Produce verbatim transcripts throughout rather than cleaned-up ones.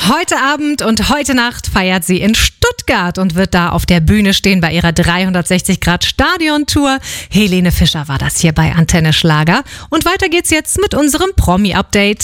Heute Abend und heute Nacht feiert sie in Stuttgart und wird da auf der Bühne stehen bei ihrer dreihundertsechzig Grad Stadion-Tour. Helene Fischer war das hier bei Antenne Schlager. Und weiter geht's jetzt mit unserem Promi-Update.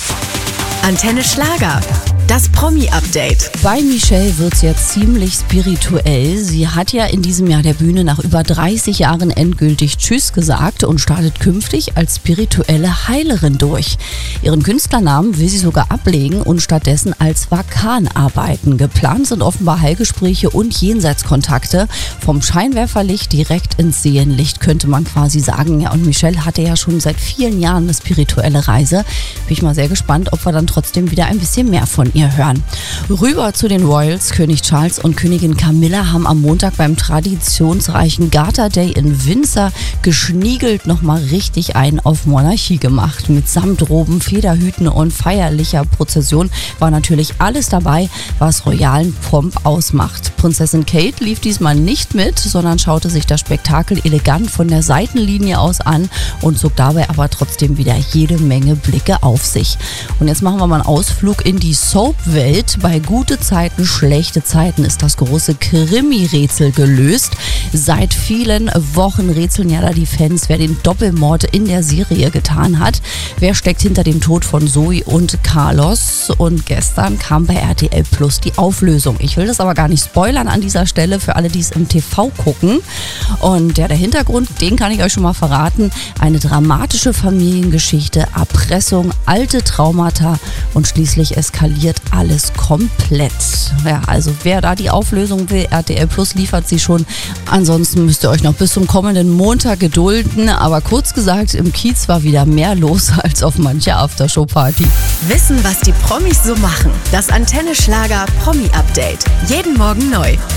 Antenne Schlager, das Promi-Update. Bei Michelle wird's jetzt ziemlich spirituell. Sie hat ja in diesem Jahr der Bühne nach über dreißig Jahren endgültig Tschüss gesagt und startet künftig als spirituelle Heilerin durch. Ihren Künstlernamen will sie sogar ablegen und stattdessen als Vakan arbeiten. Geplant sind offenbar Heilgespräche und Jenseitskontakte. Vom Scheinwerferlicht direkt ins Seelenlicht, könnte man quasi sagen. Ja, und Michelle hatte ja schon seit vielen Jahren eine spirituelle Reise. Bin ich mal sehr gespannt, ob wir dann trotzdem wieder ein bisschen mehr von ihr hören. Rüber zu den Royals. König Charles und Königin Camilla haben am Montag beim traditionsreichen Garter Day in Windsor geschniegelt nochmal richtig ein auf Monarchie gemacht. Mit Samtroben, Federhüten und feierlicher Prozession war natürlich alles dabei, was royalen Pomp ausmacht. Prinzessin Kate lief diesmal nicht mit, sondern schaute sich das Spektakel elegant von der Seitenlinie aus an und zog dabei aber trotzdem wieder jede Menge Blicke auf sich. Und jetzt machen wir mal einen Ausflug in die Soap-Welt. Bei gute Zeiten, schlechte Zeiten ist das große Krimi-Rätsel gelöst. Seit vielen Wochen rätseln ja da die Fans, wer den Doppelmord in der Serie getan hat. Wer steckt hinter dem Tod von Zoe und Carlos? Und gestern kam bei R T L Plus die Auflösung. Ich will das aber gar nicht spoilern an dieser Stelle für alle, die es im T V gucken. Und ja, der Hintergrund, den kann ich euch schon mal verraten. Eine dramatische Familiengeschichte, Erpressung, alte Traumata und schließlich eskaliert alles komplett. Ja, also wer da die Auflösung will, R T L Plus liefert sie schon. Ansonsten müsst ihr euch noch bis zum kommenden Montag gedulden. Aber kurz gesagt, im Kiez war wieder mehr los als auf mancher Aftershow-Party. Wissen, was die Promis so machen. Das Antenne Schlager Promi-Update. Jeden Morgen neu.